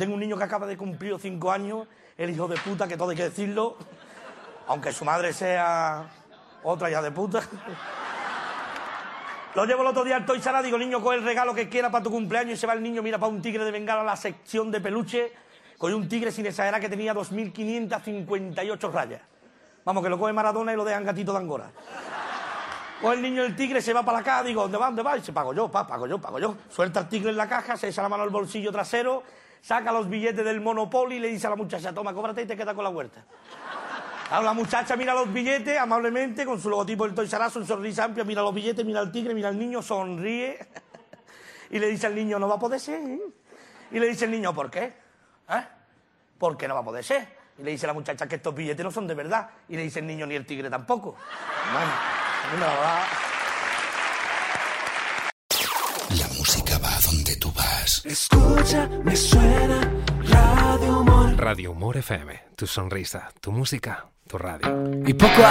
tengo un niño que acaba de cumplir 5 años, el hijo de puta, que todo hay que decirlo, aunque su madre sea otra hija de puta. Lo llevo el otro día al Toys R Us, digo, niño, coge el regalo que quiera para tu cumpleaños, y se va el niño, mira, para un tigre de Bengala a la sección de peluche, cogió un tigre sin exagerar que tenía 2.558 rayas. Vamos, que lo coge Maradona y lo dejan gatito de Angora. Coge el niño el tigre, se va para la caja, digo, ¿dónde va? ¿Dónde va? Y dice, pago yo. Suelta el tigre en la caja, se echa la mano al bolsillo trasero, saca los billetes del Monopoly y le dice a la muchacha, toma, cóbrate y te queda con la huerta. Claro, la muchacha mira los billetes amablemente, con su logotipo del Toys R Us, un sonrisa amplia, mira los billetes, mira al tigre, mira al niño, sonríe y le dice al niño, no va a poder ser, ¿eh? Y le dice el niño, ¿por qué? ¿Por qué no va a poder ser? Y le dice la muchacha que estos billetes no son de verdad. Y le dice el niño, ni el tigre tampoco. Bueno, a mí me la va. La música va donde tú vas. Escucha, me suena Radio Humor. Radio Humor FM, tu sonrisa, tu música, tu radio. Y poco a